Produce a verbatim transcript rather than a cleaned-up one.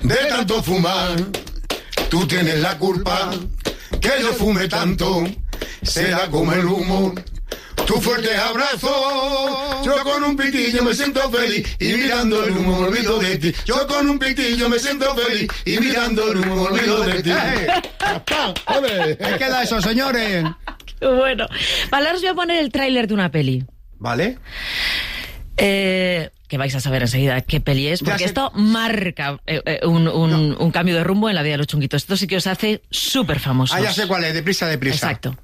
de tanto fumar. Tú tienes la culpa que yo fume tanto, será como el humo. Tu fuerte abrazo, yo con un pitillo me siento feliz y mirando el humo me olvido de ti. Yo con un pitillo me siento feliz y mirando el humo me olvido de ti. ¡Joder! ¿Qué queda eso, señores? Qué bueno. Vale, ahora os voy a poner el tráiler de una peli. ¿Vale? Eh, que vais a saber enseguida qué peli es, porque esto marca eh, eh, un, un, no. un cambio de rumbo en la vida de los chunguitos. Esto sí que os hace súper famosos. Ah, ya sé cuál es, deprisa, deprisa. Exacto.